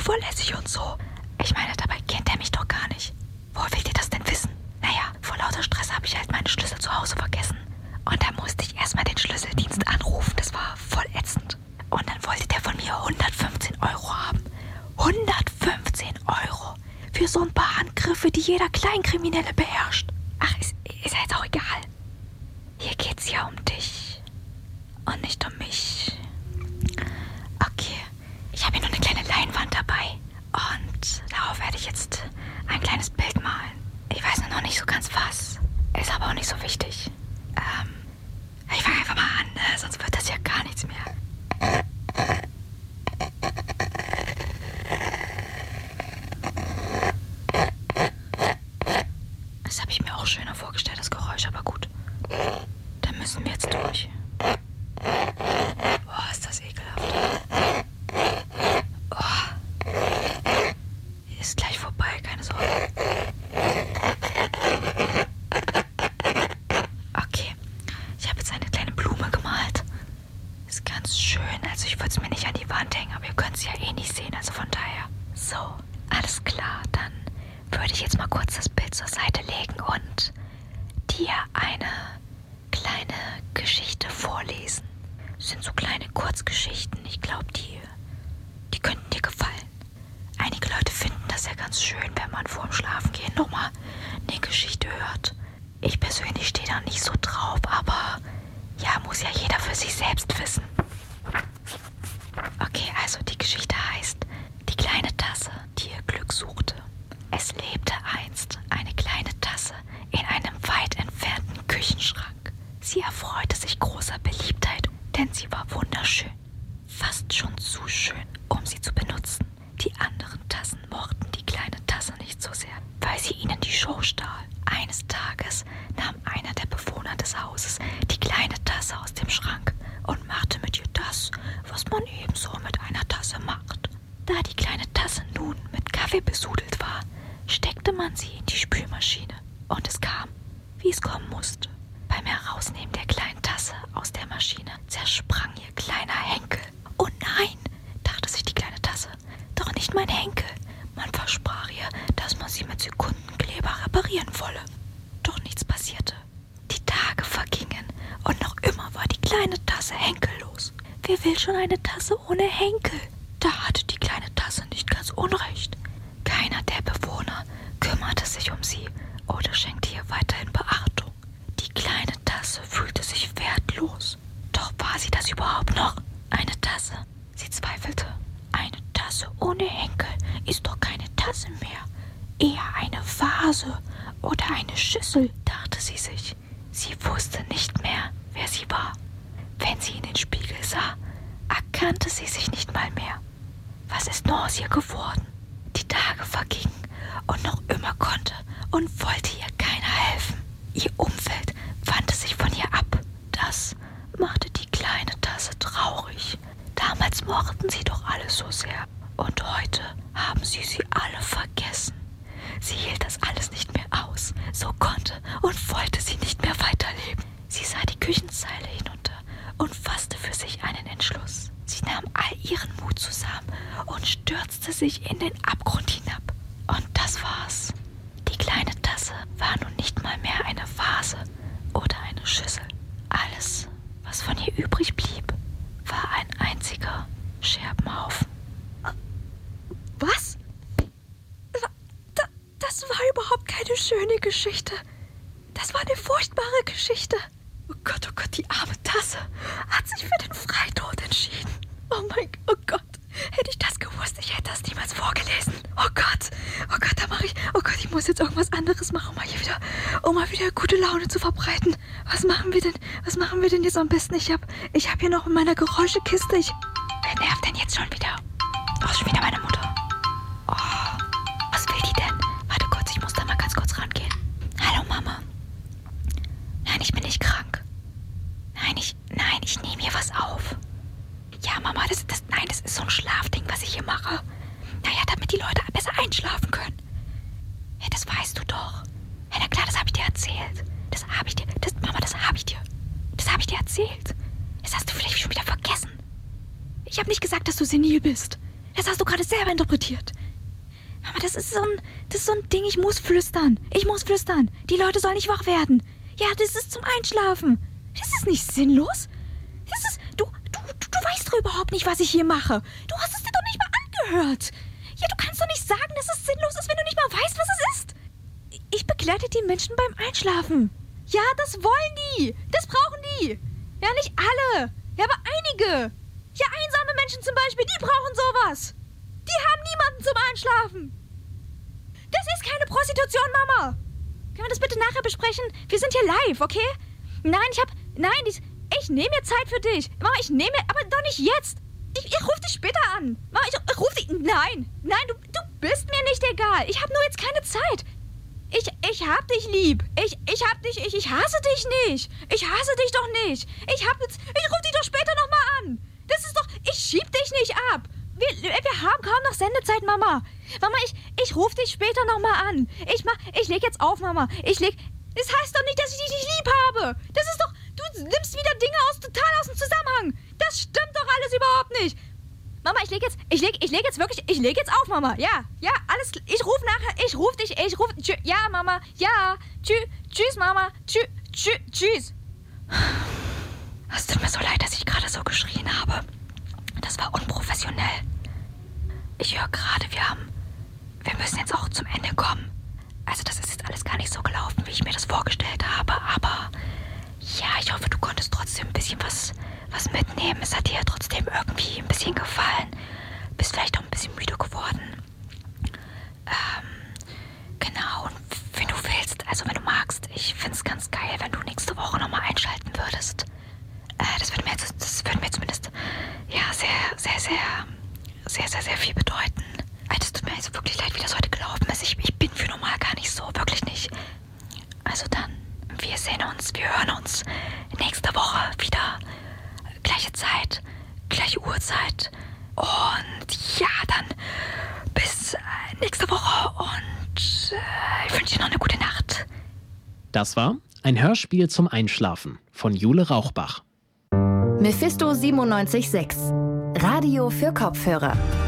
zuverlässig und so. Ich meine, dabei kennt er mich doch gar nicht. Woher will ihr das denn wissen? Naja, vor lauter Stress habe ich halt meine Schlüssel zu Hause vergessen. Und da musste ich erstmal den Schlüsseldienst anrufen. Das war voll ätzend. Und dann wollte der von mir 115 Euro haben. 115 Euro für so ein paar Handgriffe, die jeder Kleinkriminelle beherrscht. Ach, ist ja jetzt auch egal. Hier geht's ja um dich und nicht um mich. Okay, ich habe hier noch eine kleine Leinwand dabei und darauf werde ich jetzt ein kleines Bild malen. Ich weiß nur noch nicht so ganz was. Ist aber auch nicht so wichtig. Ich fange einfach mal an, ne? Sonst wird das ja gar nichts mehr. Das habe ich mir auch schöner vorgestellt, das Geräusch, aber gut. Da müssen wir jetzt durch. Boah, ist das ekelhaft. Oh. Ist gleich vorbei, keine Sorge. Okay, ich habe jetzt eine kleine Blume gemalt. Ist ganz schön, also ich würde es mir nicht an die Wand hängen, aber ihr könnt es ja eh nicht sehen, also von daher. So, alles klar, dann würde ich jetzt mal kurz das Bild zur Seite legen und dir eine kleine Geschichte vorlesen. Das sind so kleine Kurzgeschichten. Ich glaube, die könnten dir gefallen. Einige Leute finden das ja ganz schön, wenn man vorm Schlafengehen nochmal eine Geschichte hört. Ich persönlich stehe da nicht so drauf, aber ja, muss ja jeder für sich selbst wissen. Okay, also die Geschichte heißt Die kleine Tasse, die ihr Glück suchte. Es lebte einst eine kleine Tasse in einem weit entfernten Küchenschrank. Sie erfreute sich großer Beliebtheit, denn sie war wunderschön. Fast schon zu schön, um sie zu benutzen. Die anderen Tassen mochten die kleine Tasse nicht so sehr, weil sie ihnen die Show stahl. Eines Tages nahm einer der Bewohner des Hauses die kleine Tasse aus dem Schrank und machte mit ihr das, was man ebenso mit einer Tasse macht. Da die kleine Tasse nun mit Kaffee besudelt war, steckte man sie in die Spülmaschine. Und es kam, wie es kommen musste. Beim Herausnehmen der kleinen Tasse aus der Maschine zersprang ihr kleiner Henkel. Oh nein, dachte sich die kleine Tasse, doch nicht mein Henkel. Man versprach ihr, dass man sie mit Sekundenkleber reparieren wolle. Doch nichts passierte. Die Tage vergingen und noch immer war die kleine Tasse henkellos. Wer will schon eine Tasse ohne Henkel? Da hatte die kleine Tasse nicht ganz unrecht. Keiner der Bewohner kümmerte sich um sie oder schenkte ihr weiterhin Beachtung. Die kleine Tasse fühlte sich wertlos. Doch war sie das überhaupt noch? Eine Tasse? Sie zweifelte. Eine Tasse ohne Henkel ist doch keine Tasse mehr. Eher eine Vase oder eine Schüssel, dachte sie sich. Sie wusste nicht mehr, wer sie war. Wenn sie in den Spiegel sah, erkannte sie sich nicht mal mehr. Was ist nur aus ihr geworden? Die Tage vergingen und noch immer konnte und wollte ihr keiner helfen. Ihr Umfeld wandte sich von ihr ab. Das machte die kleine Tasse traurig. Damals mochten sie doch alle so sehr. Und heute haben sie alle vergessen. Sie hielt das alles nicht mehr aus. So konnte und wollte sie nicht mehr weiterleben. Sie sah die Küchenzeile hinunter und fasste für sich einen Entschluss. Sie nahm all ihren Mut zusammen und stürzte sich in den Abgrund hinab. Und das war's. Die kleine Tasse war nun nicht mal mehr eine Vase oder eine Schüssel. Alles, was von ihr übrig blieb, war ein einziger Scherbenhaufen. Was? Das war überhaupt keine schöne Geschichte. Das war eine furchtbare Geschichte. Oh Gott, die arme Tasse hat sich für den Freitod entschieden. Oh Gott, hätte ich das gewusst, ich hätte das niemals vorgelesen. Oh Gott, ich muss jetzt irgendwas anderes machen, um mal wieder gute Laune zu verbreiten. Was machen wir denn jetzt am besten? Ich hab hier noch in meiner Geräuschekiste, wer nervt denn jetzt schon wieder? Oh, schon wieder meine Mutter. Oh, was will die denn? Warte kurz, ich muss da mal ganz kurz rangehen. Hallo Mama. Nein, ich bin nicht krank. Nein, ich nehme hier was auf. Ja, Mama, das ist so ein Schlafding, was ich hier mache. Naja, damit die Leute besser einschlafen können. Ja, das weißt du doch. Ja, na klar, das habe ich dir erzählt. Mama, das habe ich dir erzählt. Das hast du vielleicht schon wieder vergessen. Ich habe nicht gesagt, dass du senil bist. Das hast du gerade selber interpretiert. Mama, das ist so ein Ding, ich muss flüstern. Die Leute sollen nicht wach werden. Ja, das ist zum Einschlafen. Das ist nicht sinnlos. Du weißt doch überhaupt nicht, was ich hier mache. Du hast es dir doch nicht mal angehört. Ja, du kannst doch nicht sagen, dass es sinnlos ist, wenn du nicht mal weißt, was es ist. Ich begleite die Menschen beim Einschlafen. Ja, das wollen die. Das brauchen die. Ja, nicht alle. Ja, aber einige. Ja, einsame Menschen zum Beispiel, die brauchen sowas. Die haben niemanden zum Einschlafen. Das ist keine Prostitution, Mama. Können wir das bitte nachher besprechen? Wir sind hier live, okay? Ich nehme mir Zeit für dich. Mama, aber doch nicht jetzt. Ich rufe dich später an. Mama, ich rufe dich... Nein, du bist mir nicht egal. Ich habe nur jetzt keine Zeit. Ich hab dich lieb. Ich hasse dich nicht. Ich hasse dich doch nicht. Ich rufe dich doch später nochmal an. Das ist doch... Ich schieb dich nicht ab. Wir haben kaum noch Sendezeit, Mama. Mama, ich rufe dich später nochmal an. Ich leg jetzt auf, Mama. Das heißt doch nicht, dass ich dich nicht lieb habe. Das ist doch... Du nimmst wieder Dinge total aus dem Zusammenhang. Das stimmt doch alles überhaupt nicht. Mama, ich leg jetzt auf, Mama. Ja, alles klar. Ich rufe nachher, ja, Mama, ja. Tschüss, Mama. Tschüss. Es tut mir so leid, dass ich gerade so geschrien habe. Das war unprofessionell. Ich höre gerade, wir müssen jetzt auch zum Ende kommen. Also das ist jetzt alles gar nicht so gelaufen, wie ich mir das vorgestellt habe, aber ja, ich hoffe, du konntest trotzdem ein bisschen was mitnehmen. Es hat dir trotzdem irgendwie ein bisschen gefallen. Bist vielleicht auch ein bisschen müde geworden. Genau, und wenn du willst, also wenn du magst, ich finde es ganz geil, wenn du nächste Woche nochmal einschalten würdest. Das würde mir zumindest ja sehr viel bedeuten. Es tut mir also wirklich leid, wie das heute gelaufen ist. Ich bin für normal gar nicht so, wirklich nicht. Also dann, wir hören uns nächste Woche wieder. Gleiche Zeit, gleiche Uhrzeit. Und ja, dann bis nächste Woche und ich wünsche dir noch eine gute Nacht. Das war ein Hörspiel zum Einschlafen von Jule Rauchbach. Mephisto 97.6 Radio für Kopfhörer.